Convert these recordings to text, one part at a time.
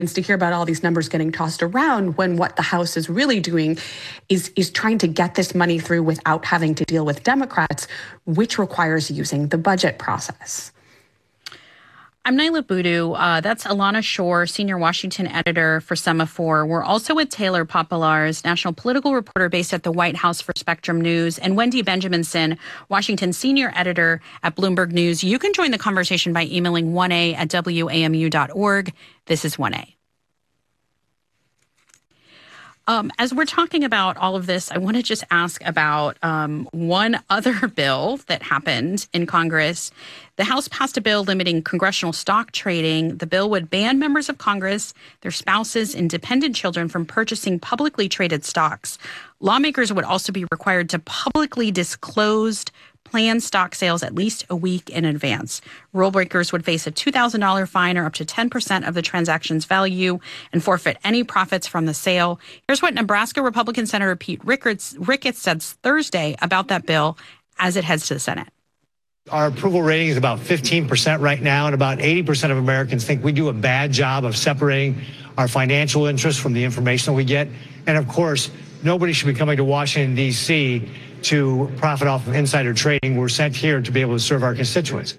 to hear about all these numbers getting tossed around when what the House is really doing is trying to get this money through without having to deal with Democrats, which requires using the budget process. I'm Naila Boodoo. That's Alana Shore, senior Washington editor for Semaphore. We're also with Taylor Popolars, national political reporter based at the White House for Spectrum News, and Wendy Benjaminson, Washington senior editor at Bloomberg News. You can join the conversation by emailing 1a@wamu.org. This is 1A. As we're talking about all of this, I want to just ask about one other bill that happened in Congress. The House passed a bill limiting congressional stock trading. The bill would ban members of Congress, their spouses, and dependent children from purchasing publicly traded stocks. Lawmakers would also be required to publicly disclose planned stock sales at least a week in advance. Rule breakers would face a $2,000 fine or up to 10% of the transaction's value and forfeit any profits from the sale. Here's what Nebraska Republican Senator Pete Ricketts said Thursday about that bill as it heads to the Senate. Our approval rating is about 15% right now, and about 80% of Americans think we do a bad job of separating our financial interests from the information that we get. And of course, nobody should be coming to Washington, D.C. to profit off of insider trading. We're sent here to be able to serve our constituents.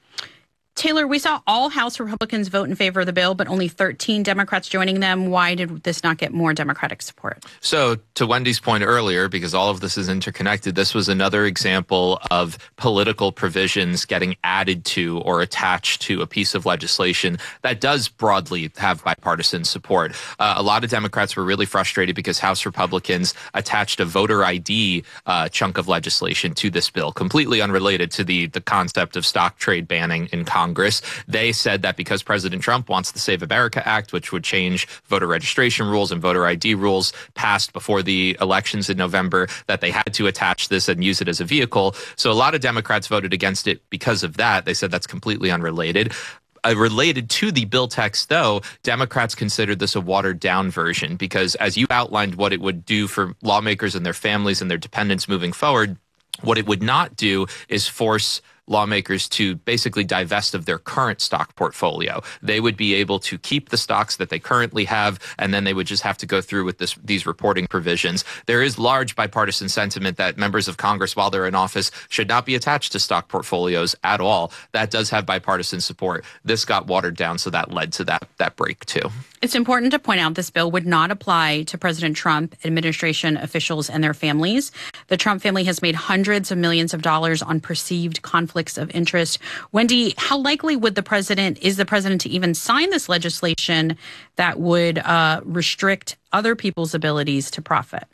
Taylor, we saw all House Republicans vote in favor of the bill, but only 13 Democrats joining them. Why did this not get more Democratic support? So to Wendy's point earlier, because all of this is interconnected, this was another example of political provisions getting added to or attached to a piece of legislation that does broadly have bipartisan support. A lot of Democrats were really frustrated because House Republicans attached a voter ID chunk of legislation to this bill, completely unrelated to the concept of stock trade banning in Congress. They said that because President Trump wants the Save America Act, which would change voter registration rules and voter ID rules passed before the elections in November, that they had to attach this and use it as a vehicle. So a lot of Democrats voted against it because of that. They said that's completely unrelated. Related to the bill text, though, Democrats considered this a watered-down version because, as you outlined what it would do for lawmakers and their families and their dependents moving forward, what it would not do is force lawmakers to basically divest of their current stock portfolio. They would be able to keep the stocks that they currently have, and then they would just have to go through with these reporting provisions. There is large bipartisan sentiment that members of Congress, while they're in office, should not be attached to stock portfolios at all. That does have bipartisan support. This got watered down, so that led to that break, too. It's important to point out this bill would not apply to President Trump, administration officials, and their families. The Trump family has made hundreds of millions of dollars on perceived conflicts of interest. Wendy, how likely is the president to even sign this legislation that would restrict other people's abilities to profit?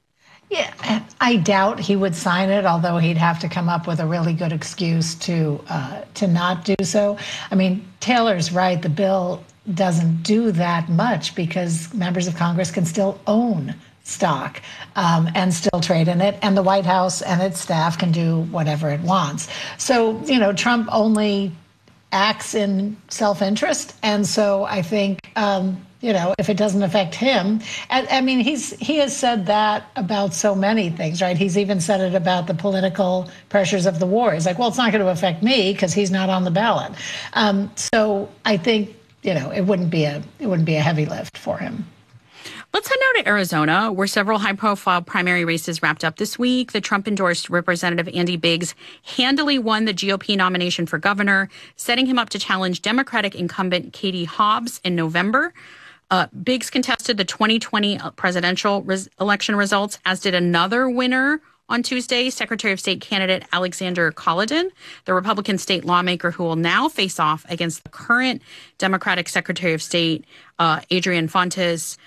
Yeah, I doubt he would sign it, although he'd have to come up with a really good excuse to not do so. I mean, Taylor's right. The bill doesn't do that much because members of Congress can still own stock and still trade in it, and the White House and its staff can do whatever it wants. So, Trump only acts in self-interest, and so I think, if it doesn't affect him, I mean, he has said that about so many things, right? He's even said it about the political pressures of the war. He's like, well, it's not going to affect me because he's not on the ballot. So I think, it wouldn't be a heavy lift for him. Let's head now to Arizona, where several high-profile primary races wrapped up this week. The Trump-endorsed Representative Andy Biggs handily won the GOP nomination for governor, setting him up to challenge Democratic incumbent Katie Hobbs in November. Biggs contested the 2020 presidential election results, as did another winner on Tuesday, Secretary of State candidate Alexander Collin, the Republican state lawmaker who will now face off against the current Democratic Secretary of State, Adrian Fontes.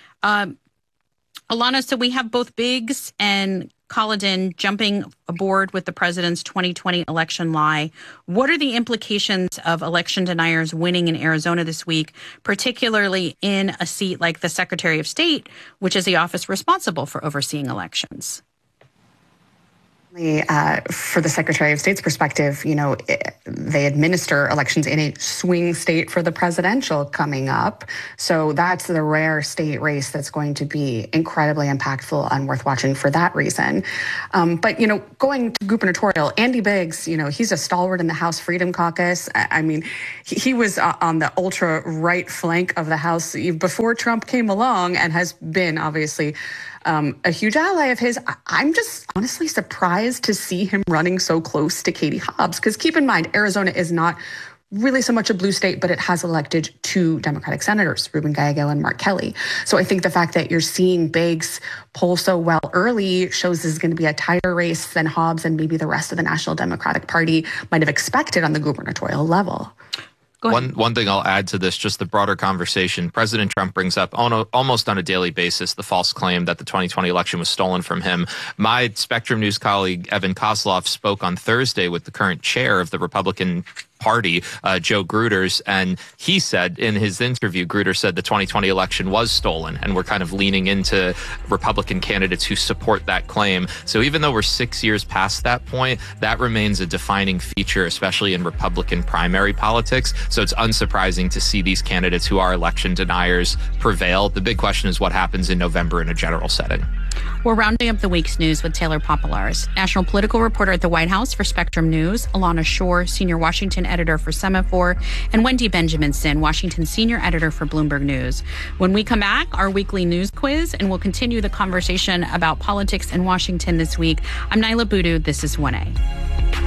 Alana, so we have both Biggs and Collin jumping aboard with the president's 2020 election lie. What are the implications of election deniers winning in Arizona this week, particularly in a seat like the Secretary of State, which is the office responsible for overseeing elections? For the Secretary of State's perspective, they administer elections in a swing state for the presidential coming up. So that's the rare state race that's going to be incredibly impactful and worth watching for that reason. But going to gubernatorial, Andy Biggs, he's a stalwart in the House Freedom Caucus. I mean, he was on the ultra right flank of the House before Trump came along and has been obviously a huge ally of his. I'm just honestly surprised to see him running so close to Katie Hobbs, because keep in mind, Arizona is not really so much a blue state, but it has elected 2 Democratic senators, Ruben Gallego and Mark Kelly. So I think the fact that you're seeing Biggs poll so well early shows this is going to be a tighter race than Hobbs and maybe the rest of the National Democratic Party might have expected on the gubernatorial level. One thing I'll add to this, just the broader conversation. President Trump brings up almost on a daily basis the false claim that the 2020 election was stolen from him. My Spectrum News colleague, Evan Kosloff, spoke on Thursday with the current chair of the Republican Party, Joe Gruters, and he said in his interview, Grutter said the 2020 election was stolen, and we're kind of leaning into Republican candidates who support that claim. So even though we're 6 years past that point, that remains a defining feature, especially in Republican primary politics. So it's unsurprising to see these candidates who are election deniers prevail. The big question is what happens in November in a general setting. We're rounding up the week's news with Taylor Popolars, national political reporter at the White House for Spectrum News, Alana Shore, senior Washington editor for Semaphore, and Wendy Benjaminson, Washington senior editor for Bloomberg News. When we come back, our weekly news quiz, and we'll continue the conversation about politics in Washington this week. I'm Nyla Boodoo. This is 1A.